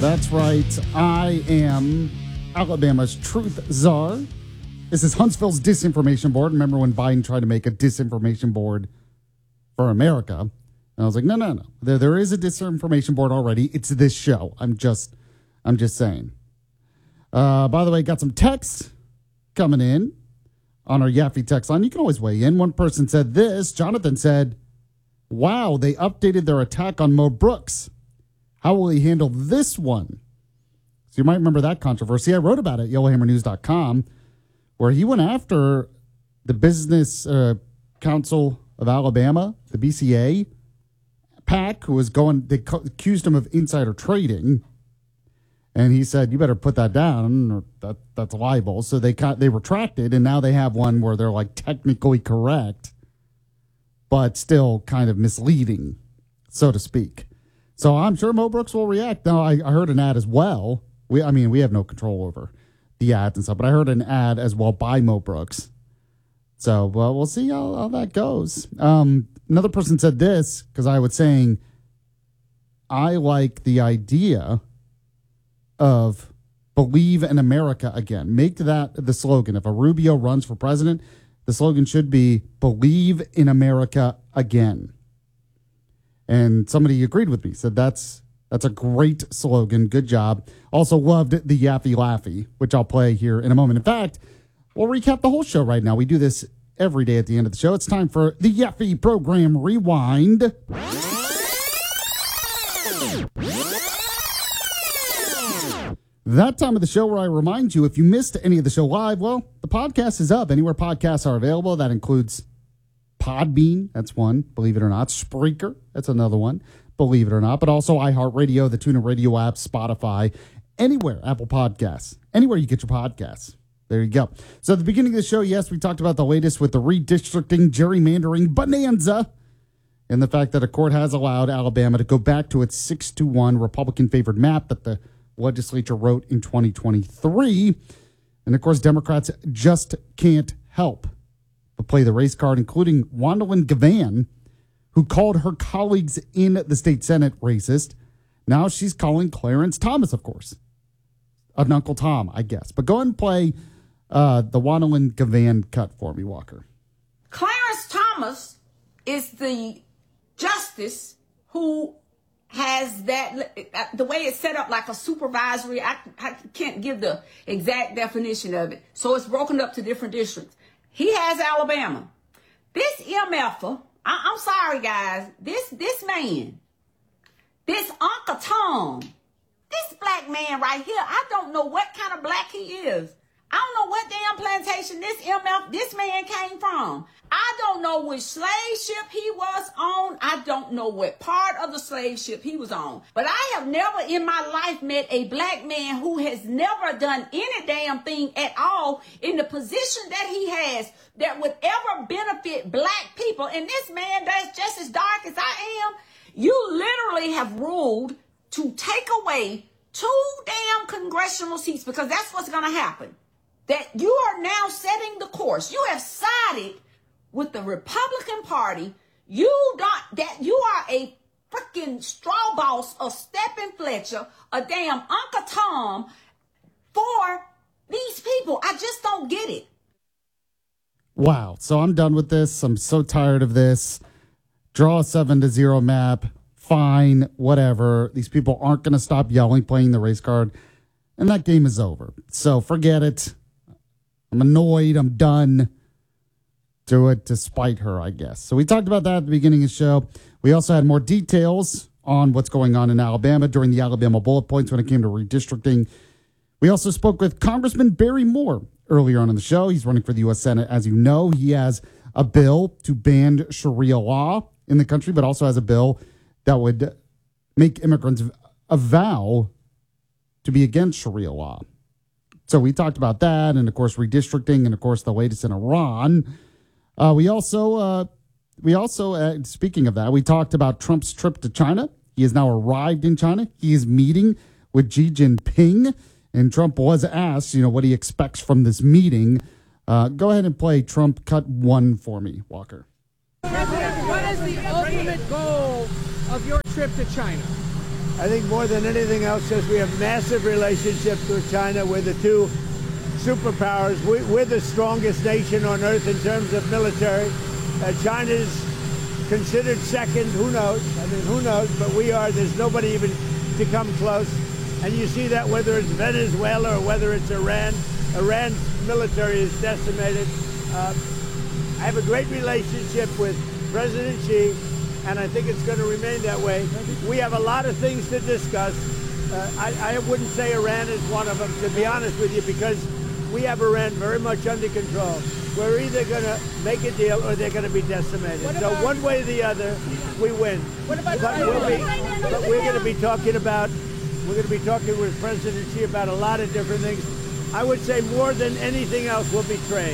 That's right. I am Alabama's truth czar. This is Huntsville's disinformation board. Remember when Biden tried to make a disinformation board for America? And I was like, no. There is a disinformation board already. It's this show. I'm just saying. By the way, got some texts coming in on our Yaffe text line. You can always weigh in. One person said this. Jonathan said, wow, they updated their attack on Mo Brooks. How will he handle this one? So you might remember that controversy. I wrote about it at YellowHammerNews.com, where he went after the Business Council of Alabama, the BCA, PAC, who was they accused him of insider trading. And he said, you better put that down, or that's libel. So they retracted, and now they have one where they're like technically correct, but still kind of misleading, so to speak. So I'm sure Mo Brooks will react. Now, I heard an ad as well. We have no control over the ads and stuff, but I heard an ad as well by Mo Brooks. So, well, we'll see how that goes. Another person said this, because I was saying, I like the idea of believe in America again. Make that the slogan. If a Rubio runs for president, the slogan should be believe in America again. And somebody agreed with me, said that's a great slogan. Good job. Also loved the Yaffe Laffy, which I'll play here in a moment. In fact, we'll recap the whole show right now. We do this every day at the end of the show. It's time for the Yaffe Program Rewind. That time of the show where I remind you, if you missed any of the show live, well, the podcast is up anywhere podcasts are available. That includes Podbean, that's one, believe it or not. Spreaker, that's another one, believe it or not. But also iHeartRadio, the TuneIn Radio app, Spotify, anywhere, Apple Podcasts, anywhere you get your podcasts. There you go. So at the beginning of the show, yes, we talked about the latest with the redistricting, gerrymandering bonanza, and the fact that a court has allowed Alabama to go back to its 6-1 Republican-favored map that the legislature wrote in 2023. And, of course, Democrats just can't help but play the race card, including Wandolyn Gavan, who called her colleagues in the state Senate racist. Now she's calling Clarence Thomas, of course, an Uncle Tom, I guess. But go ahead and play the Wandolyn Gavan cut for me, Walker. Clarence Thomas is the justice who has that, the way it's set up like a supervisory, I can't give the exact definition of it. So it's broken up to different districts. He has Alabama. This MFer, I'm sorry guys, this man, this Uncle Tom, this black man right here, I don't know what kind of black he is. I don't know what damn plantation this man came from. I don't know which slave ship he was on. I don't know what part of the slave ship he was on. But I have never in my life met a black man who has never done any damn thing at all in the position that he has that would ever benefit black people. And this man that's just as dark as I am, you literally have ruled to take away 2 damn congressional seats, because that's what's going to happen. That you are now setting the course. You have sided with the Republican Party. You are a freaking straw boss of Stephen Fletcher, a damn Uncle Tom for these people. I just don't get it. Wow. So I'm done with this. I'm so tired of this. Draw a 7-0 map. Fine. Whatever. These people aren't going to stop yelling, playing the race card. And that game is over. So forget it. I'm annoyed. I'm done. Do it to spite her, I guess. So we talked about that at the beginning of the show. We also had more details on what's going on in Alabama during the Alabama bullet points when it came to redistricting. We also spoke with Congressman Barry Moore earlier on in the show. He's running for the U.S. Senate. As you know, he has a bill to ban Sharia law in the country, but also has a bill that would make immigrants a vow to be against Sharia law. So we talked about that, and of course redistricting, and of course the latest in Iran. We also speaking of that, we talked about Trump's trip to China. He has now arrived in China. He is meeting with Xi Jinping, and Trump was asked, what he expects from this meeting. Go ahead and play Trump cut 1 for me, Walker. President, what is the ultimate goal of your trip to China? I think more than anything else says we have massive relationships with China. We're the two superpowers. We're the strongest nation on earth in terms of military. China's considered second. Who knows? I mean, who knows? But we are. There's nobody even to come close. And you see that whether it's Venezuela or whether it's Iran. Iran's military is decimated. I have a great relationship with President Xi, and I think it's going to remain that way. We have a lot of things to discuss. I wouldn't say Iran is one of them, to be honest with you, because we have Iran very much under control. We're either going to make a deal or they're going to be decimated. So one way or the other, we win. But we're going to be talking with President Xi about a lot of different things. I would say more than anything else will be trade.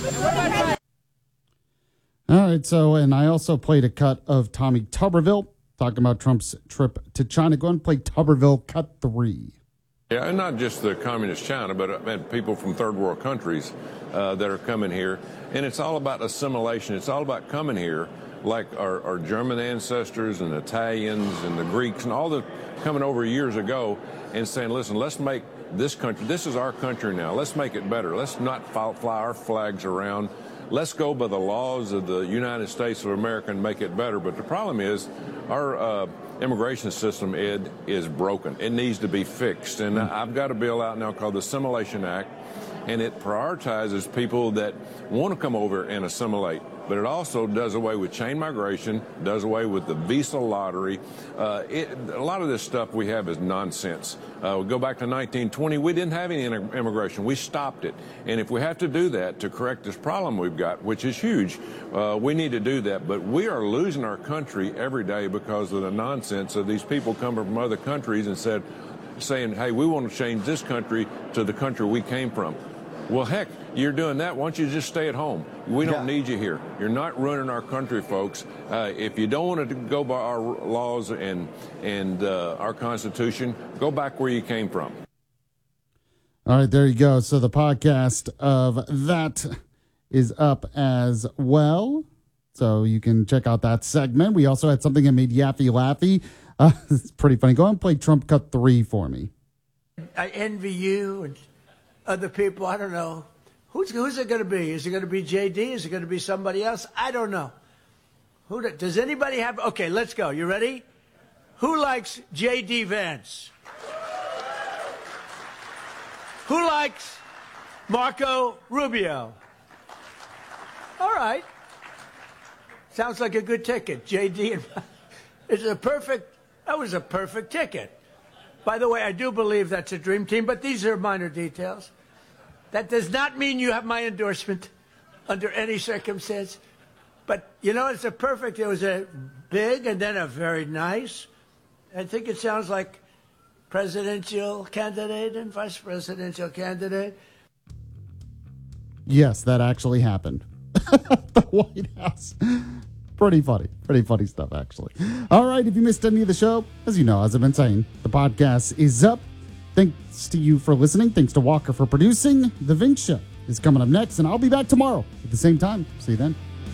All right, so, and I also played a cut of Tommy Tuberville talking about Trump's trip to China. Go ahead and play Tuberville cut 3. Yeah, and not just the communist China, but people from third world countries that are coming here. And it's all about assimilation. It's all about coming here like our German ancestors and Italians and the Greeks and all the coming over years ago and saying, listen, let's make this country, this is our country now. Let's make it better. Let's not fly our flags around. Let's go by the laws of the United States of America and make it better. But the problem is our immigration system, Ed, is broken. It needs to be fixed. And I've got a bill out now called the Assimilation Act, and it prioritizes people that want to come over and assimilate. But it also does away with chain migration, does away with the visa lottery. A lot of this stuff we have is nonsense. We go back to 1920, we didn't have any immigration. We stopped it. And if we have to do that to correct this problem we've got, which is huge, we need to do that. But we are losing our country every day because of the nonsense of these people coming from other countries and saying, hey, we want to change this country to the country we came from. Well, heck, you're doing that. Why don't you just stay at home? We don't need you here. You're not ruining our country, folks. If you don't want to go by our laws and our Constitution, go back where you came from. All right, there you go. So the podcast of that is up as well. So you can check out that segment. We also had something that made Yaffy Laffy. It's pretty funny. Go ahead and play Trump Cut 3 for me. I envy you and other people. I don't know. Who's it going to be? Is it going to be JD? Is it going to be somebody else? I don't know. Does anybody have? Okay, let's go. You ready? Who likes JD Vance? Who likes Marco Rubio? All right. Sounds like a good ticket. JD and that was a perfect ticket. By the way, I do believe that's a dream team, but these are minor details. That does not mean you have my endorsement under any circumstance. But, you know, it was a big and then a very nice. I think it sounds like presidential candidate and vice presidential candidate. Yes, that actually happened. The White House. Pretty funny stuff, actually. All right, if you missed any of the show, as you know, as I've been saying, the podcast is up. Thanks to you for listening. Thanks to Walker for producing. The Vince Show is coming up next, and I'll be back tomorrow at the same time. See you then.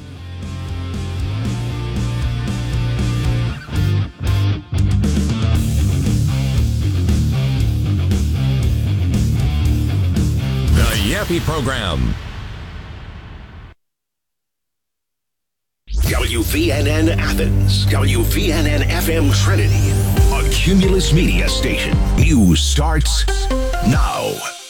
The Yappy Program. WVNN Athens, WVNN FM Trinity, a Cumulus Media station. News starts now.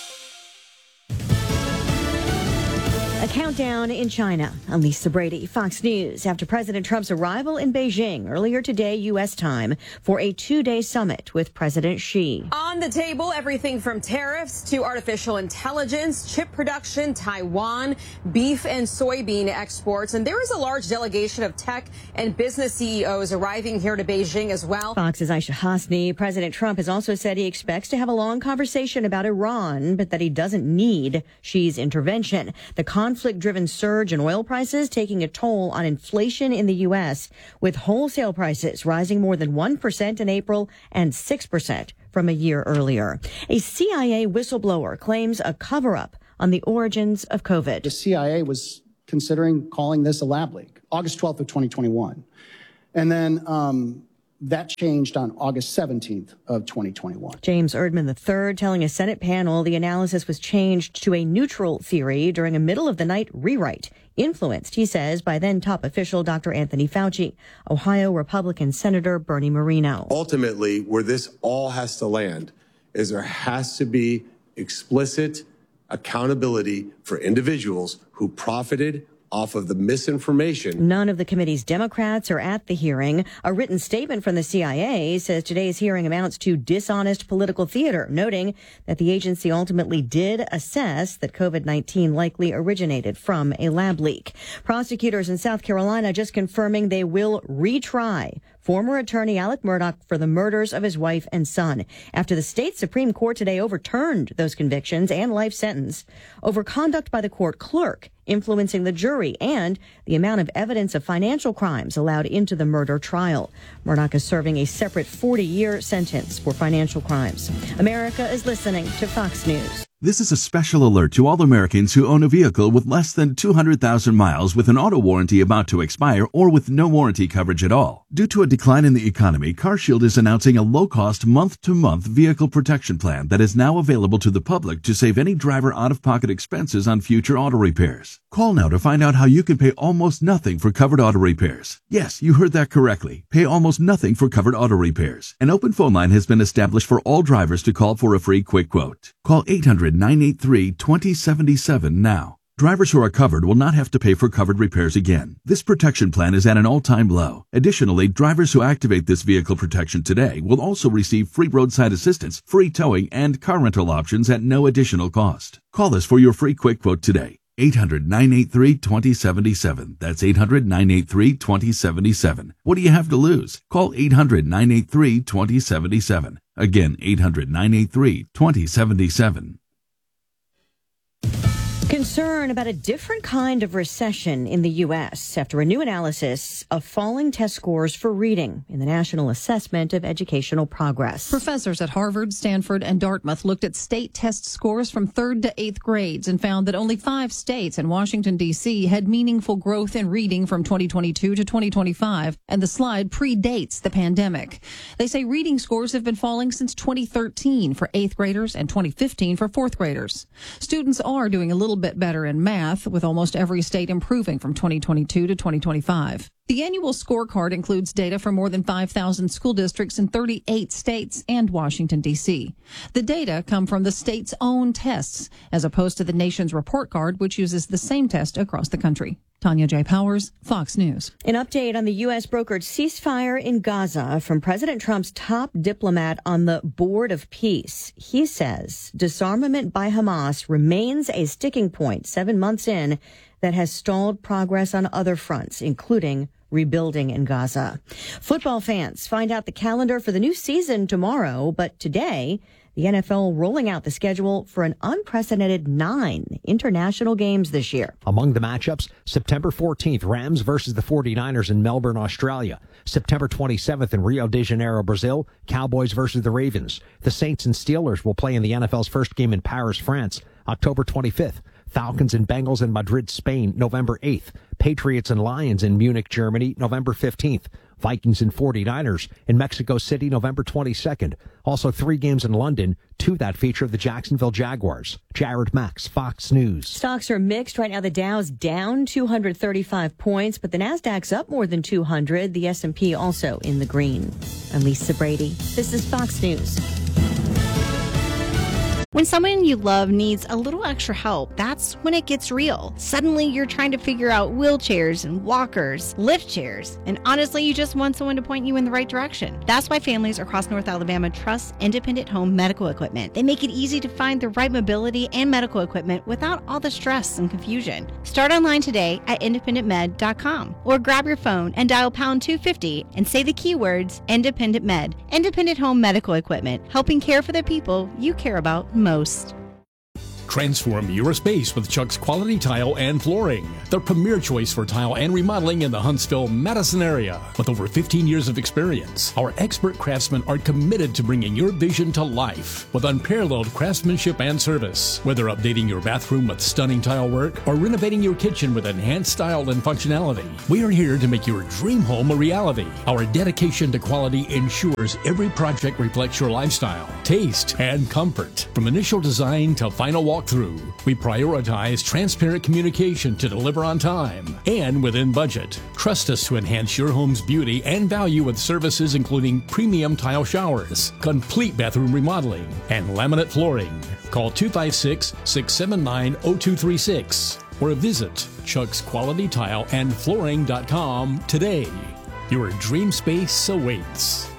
A countdown in China. I'm Lisa Brady, Fox News. After President Trump's arrival in Beijing earlier today, U.S. time, for a 2-day summit with President Xi. On the table, everything from tariffs to artificial intelligence, chip production, Taiwan, beef and soybean exports. And there is a large delegation of tech and business CEOs arriving here to Beijing as well. Fox's Aisha Hasni. President Trump has also said he expects to have a long conversation about Iran, but that he doesn't need Xi's intervention. The conflict-driven surge in oil prices taking a toll on inflation in the U.S., with wholesale prices rising more than 1% in April and 6% from a year earlier. A CIA whistleblower claims a cover-up on the origins of COVID. The CIA was considering calling this a lab leak, August 12th of 2021. And then That changed on August 17th of 2021. James Erdman III telling a Senate panel the analysis was changed to a neutral theory during a middle-of-the-night rewrite, influenced, he says, by then top official Dr. Anthony Fauci, Ohio Republican Senator Bernie Moreno. Ultimately, where this all has to land is there has to be explicit accountability for individuals who profited off of the misinformation. None of the committee's Democrats are at the hearing. A written statement from the CIA says today's hearing amounts to dishonest political theater, noting that the agency ultimately did assess that COVID-19 likely originated from a lab leak. Prosecutors in South Carolina just confirming they will retry former attorney Alec Murdaugh for the murders of his wife and son after the state Supreme Court today overturned those convictions and life sentence over conduct by the court clerk influencing the jury and the amount of evidence of financial crimes allowed into the murder trial. Murdaugh is serving a separate 40-year sentence for financial crimes. America is listening to Fox News. This is a special alert to all Americans who own a vehicle with less than 200,000 miles with an auto warranty about to expire or with no warranty coverage at all. Due to a decline in the economy, CarShield is announcing a low-cost month-to-month vehicle protection plan that is now available to the public to save any driver out-of-pocket expenses on future auto repairs. Call now to find out how you can pay almost nothing for covered auto repairs. Yes, you heard that correctly. Pay almost nothing for covered auto repairs. An open phone line has been established for all drivers to call for a free quick quote. Call 800-983-2077 now. Drivers who are covered will not have to pay for covered repairs again. This protection plan is at an all-time low. Additionally, drivers who activate this vehicle protection today will also receive free roadside assistance, free towing, and car rental options at no additional cost. Call us for your free quick quote today. 800-983-2077. That's 800-983-2077. What do you have to lose? Call 800-983-2077. Again, 800-983-2077. Concern about a different kind of recession in the U.S. after a new analysis of falling test scores for reading in the National Assessment of Educational Progress. Professors at Harvard, Stanford, and Dartmouth looked at state test scores from 3rd to 8th grades and found that only 5 states and Washington, D.C. had meaningful growth in reading from 2022 to 2025, and the slide predates the pandemic. They say reading scores have been falling since 2013 for 8th graders and 2015 for 4th graders. Students are doing a little bit better in math, with almost every state improving from 2022 to 2025. The annual scorecard includes data from more than 5,000 school districts in 38 states and Washington, D.C. The data come from the state's own tests, as opposed to the nation's report card, which uses the same test across the country. Tanya J. Powers, Fox News. An update on the U.S. brokered ceasefire in Gaza from President Trump's top diplomat on the Board of Peace. He says disarmament by Hamas remains a sticking point 7 months in that has stalled progress on other fronts, including rebuilding in Gaza. Football fans find out the calendar for the new season tomorrow, but today, the NFL rolling out the schedule for an unprecedented 9 international games this year. Among the matchups, September 14th, Rams versus the 49ers in Melbourne, Australia. September 27th in Rio de Janeiro, Brazil, Cowboys versus the Ravens. The Saints and Steelers will play in the NFL's first game in Paris, France. October 25th. Falcons and Bengals in Madrid, Spain, November 8th. Patriots and Lions in Munich, Germany, November 15th. Vikings and 49ers in Mexico City, November 22nd. Also 3 games in London, 2 that feature the Jacksonville Jaguars. Jared Max, Fox News. Stocks are mixed. Right now, the Dow's down 235 points, but the Nasdaq's up more than 200. The S&P also in the green. I'm Lisa Brady. This is Fox News. When someone you love needs a little extra help, that's when it gets real. Suddenly, you're trying to figure out wheelchairs and walkers, lift chairs, and honestly, you just want someone to point you in the right direction. That's why families across North Alabama trust Independent Home Medical Equipment. They make it easy to find the right mobility and medical equipment without all the stress and confusion. Start online today at independentmed.com or grab your phone and dial pound 250 and say the keywords Independent Med. Independent Home Medical Equipment, helping care for the people you care about most. Transform your space with Chuck's Quality Tile and Flooring, the premier choice for tile and remodeling in the Huntsville-Madison area. With over 15 years of experience, our expert craftsmen are committed to bringing your vision to life with unparalleled craftsmanship and service. Whether updating your bathroom with stunning tile work or renovating your kitchen with enhanced style and functionality, we are here to make your dream home a reality. Our dedication to quality ensures every project reflects your lifestyle, taste, and comfort. From initial design to final walkthrough, we prioritize transparent communication to deliver on time and within budget. Trust us to enhance your home's beauty and value with services including premium tile showers, complete bathroom remodeling, and laminate flooring. Call 256-679-0236 or visit chucksqualitytileandflooring.com today. Your dream space awaits.